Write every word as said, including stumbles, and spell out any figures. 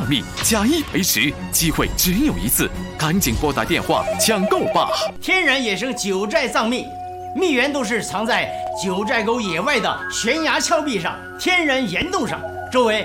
密，假一赔十，机会只有一次，赶紧拨打电话抢购吧！ 天然野生九寨藏蜜，蜜源都是藏在九寨沟野外的悬崖峭壁上、天然岩洞上，周围